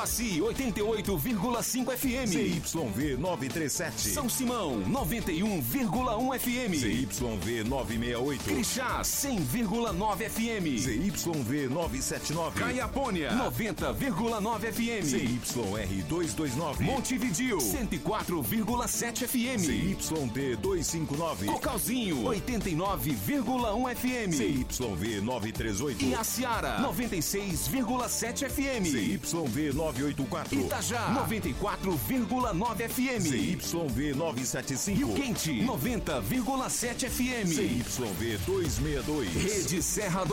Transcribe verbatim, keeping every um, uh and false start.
Itaguaci, oitenta e oito vírgula cinco F M. Z Y V novecentos e trinta e sete. São Simão, noventa e um vírgula um F M. Z Y V novecentos e sessenta e oito. Crixás, cem vírgula nove F M. Z Y V novecentos e setenta e nove. Caiapônia, noventa vírgula nove F M. Z Y R duzentos e vinte e nove. Montevidéu, cento e quatro vírgula sete F M. Z Y D duzentos e cinquenta e nove. Cocalzinho, oitenta e nove vírgula um F M. Z Y V novecentos e trinta e oito. E Aciara, noventa e seis vírgula sete F M. Z Y V novecentos e oitenta e quatro. Itajá, noventa e quatro vírgula nove F M. Z Y V novecentos e setenta e cinco. Rio Quente, noventa vírgula sete F M. Z Y V duzentos e sessenta e dois. Rede Serra do